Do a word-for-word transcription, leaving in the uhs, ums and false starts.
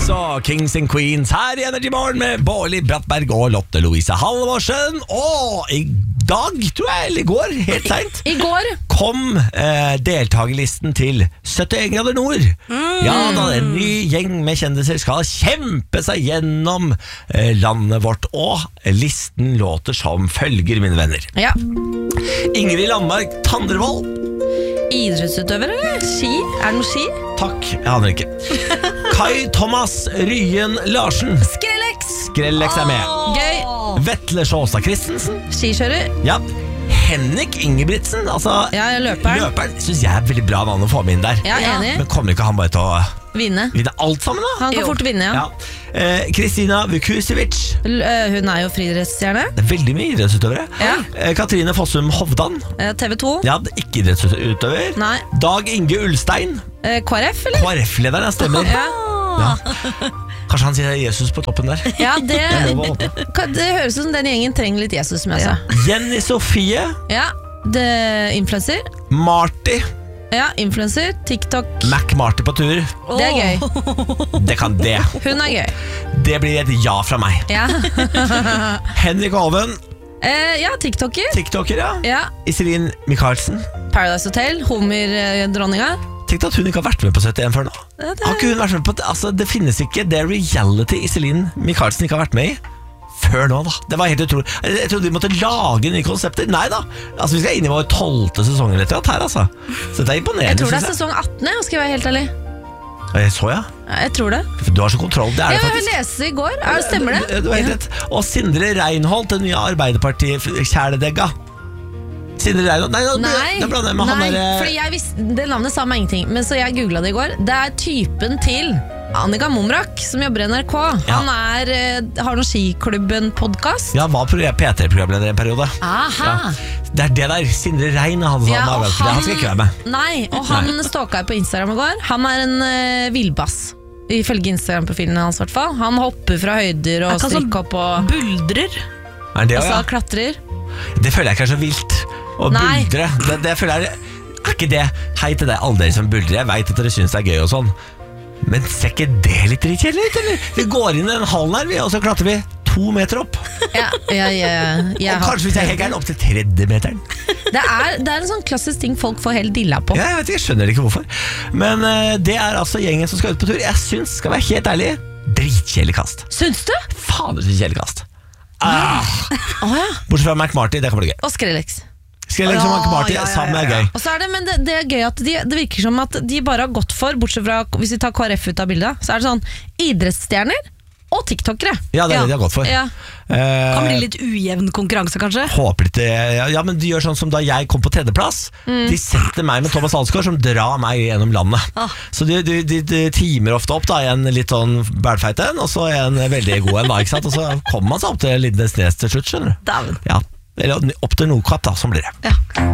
og Kings and Queens her i Energy Morgen med Bårli Brattberg og Lotte Louise Halvorsen. Og i dag, tror jeg, eller i går, helt sent I går kom eh, deltagerlisten til syttién grader nord. mm. Ja, da en ny gjeng med kjendiser skal kjempe seg gjennom eh, landet vårt. Og listen låter som følger, mine venner. Ja. Ingrid Landmark Tandrevold. Idrettsutøver, eller? Ski? Er det noe ski? Takk, jeg aner ikke. Kai Thomas Ryen Larsen. Skrellex. Skrellex er med. Gøy. Vetle Sjåstad Christensen. Skikjører. Ja. Henrik Ingebrigtsen, altså Ja, løperen. Løperen synes jeg er veldig bra navn å få med inn der. Ja, enig. Men kommer ikke han bare til å Vinne. vinne alt sammen da? Han kan Jo. fort vinne, ja, Ja. Eh, Kristina Vukusevic. L øh, Hun er jo friidrettsstjerne. Det er veldig mye idrettsutøvere. Ja. eh, Katrine Fossum Hovdan. eh, T V to. Ja, ikke idrettsutøver. Nei. Dag Inge Ulstein. eh, K R F, eller? K R F-lederen, jeg stemmer. Ja. Ja. Kanskje han sier Jesus på toppen der. Ja, det, Jeg må håpe. det høres ut som den gjengen trenger litt Jesus, som jeg sa. Jenny Sofie. Ja, det influencer. Marty. Ja, influencer, TikTok. Mac Marty på tur. Det er gøy. Det kan det. Hun er gøy. Det blir et ja fra meg. Ja, Henrik Oven. eh, ja TikToker. TikToker, ja. Ja, Iselin Michaelsen. Paradise Hotel, Homer-dronninga. Tenk at hun ikke har vært med på syttién før nå. Ja, det- Har ikke hun vært med på det? Altså, det finnes ikke det reality Iselin Michaelsen ikke har vært med i før nå, da. Det var helt utrolig. Jeg jeg trodde de måtte lage nye konsepter. Nei da. Altså, vi skal inn i vår tolvte sesong eller noe her, altså. Så det er imponerende. Jeg tror det er synes sesong atten, jeg, skal jeg være helt ærlig. jeg. Så ja. Ja, Jeg tror det. Du har så kontroll. Det er det Jeg faktisk. leste i går. Er det Stemmer det? Du, du har helt rett. Og Sindre Reinholdt, den nye Arbeiderparti-kjæledegga. Sindre Reinholdt. Nei, nå, Nei, nå blander jeg med han nei der. fordi jeg visste, det navnet sa meg ingenting. Men så jeg googlet det i går. Det er typen til Annika Momrak, som jobber i N R K. Ja. Han er, eh, har noen Skiklubben-podcast. Ja, var P tre-programleder i en periode. Aha. Det er det der. Sindre Rein han sa Ja, han, og han, han skal ikke være med. Nei, og han stalka jeg på Instagram i går. Han er en uh, villbass. Ifølge Instagram-profilen hans, i hvert fall. Han hopper fra høyder og Han kan sånn strikker opp og, buldrer. Er det, og så ja? klatrer. Det føler jeg ikke er så vilt. Å Nei. buldre. Det, det føler jeg er ikke det. Hei til deg, alle dere som buldrer. Jeg vet at dere synes det er gøy og sånn. Men ser ikke det litt dritkjedelig ut, eller? Vi går inn i den hallen her, vi, og så klatrer vi to meter opp. Ja, ja, ja, jeg Og har- kanskje hvis jeg henger den opp til tredje meteren. det, er, det er en sånn klassisk ting folk får helt dilla på. Ja, jeg vet ikke, jeg skjønner ikke hvorfor. Men eh, det er altså gjengen som skal ut på tur. Jeg synes, skal være helt ærlig, dritkjedelig kast. Syns du? Fader, så kjedelig kast. Ah. Å ja. Bortsett fra Mac Marty, det kan bli gøy. Og Skrellex. Skrellex og Mac Marty Ja, ja, ja, sammen er ja. gøy. Og så er det, men det, det er gøy at de, det virker som at de bare har gått for, bortsett fra hvis vi tar K R F ut av bildet, så er det sånn idrettsstjerner og tiktokere. Ja, det er Ja. det de har gått for. Ja. Eh, Kan bli litt ujevn konkurranse, kanskje. Håper ikke ja, ja, men de gjør sånn som da jeg kom på tredjeplass. De setter meg med Thomas Alsgaard, som drar meg gjennom landet. Ah. Så de, de, de, de timer ofte opp da en litt sånn bælfeit en, og så en veldig god en, da, ikke sant? Og så kommer man seg opp til Lindesnes til slutt, skjønner du. Dæven. Ja, eller opp til Nordkapp da, som blir det. Ja.